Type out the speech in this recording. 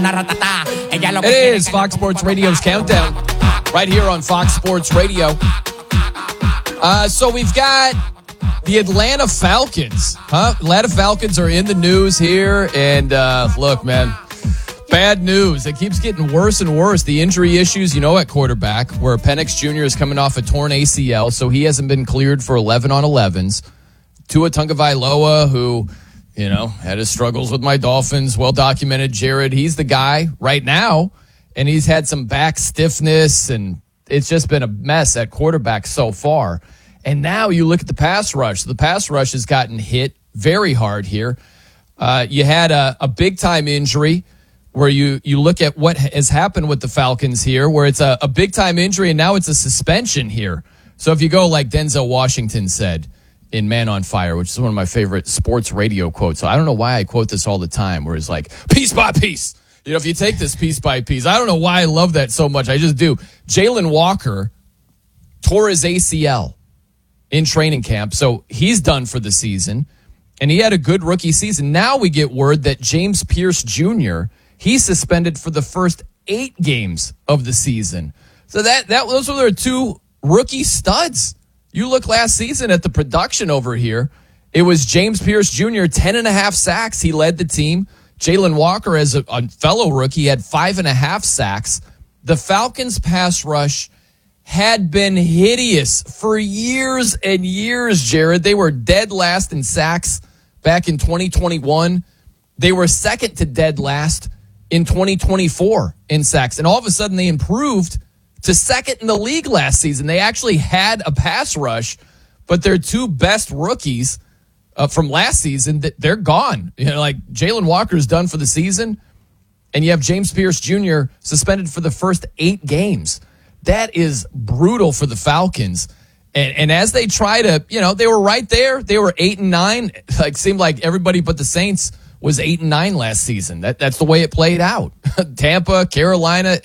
It is Fox Sports Radio's Countdown right here on Fox Sports Radio. So we've got the Atlanta Falcons. Atlanta Falcons are in the news here. And look, man, bad news. It keeps getting worse and worse. The injury issues, at quarterback, where Penix Jr. is coming off a torn ACL, so he hasn't been cleared for 11-on-11s. Tua Tagovailoa, who, had his struggles with my Dolphins, well-documented. Jared, he's the guy right now, and he's had some back stiffness, and it's just been a mess at quarterback so far. And now you look at the pass rush. The pass rush has gotten hit very hard here. You had a big-time injury where you look at what has happened with the Falcons here, where it's a big-time injury, and now it's a suspension here. So if you go like Denzel Washington said in Man on Fire, which is one of my favorite sports radio quotes. So I don't know why I quote this all the time, where it's like, piece by piece. If you take this piece by piece, I don't know why I love that so much. I just do. Jalen Walker tore his ACL in training camp, so he's done for the season, and he had a good rookie season. Now we get word that James Pierce Jr., he's suspended for the first 8 games of the season. So those were their 2 rookie studs. You look last season at the production over here. It was James Pierce Jr., 10.5 sacks. He led the team. Jalen Walker, as a fellow rookie, had 5.5 sacks. The Falcons' pass rush had been hideous for years and years, Jared. They were dead last in sacks back in 2021. They were second to dead last in 2024 in sacks. And all of a sudden they improved to second in the league last season. They actually had a pass rush, but their 2 best rookies from last season, they're gone. Like Jalen Walker's done for the season, and you have James Pierce Jr. suspended for the first 8 games. That is brutal for the Falcons. And as they try to, they were right there. They were 8-9. Like seemed like everybody but the Saints was 8-9 last season. That's the way it played out. Tampa, Carolina,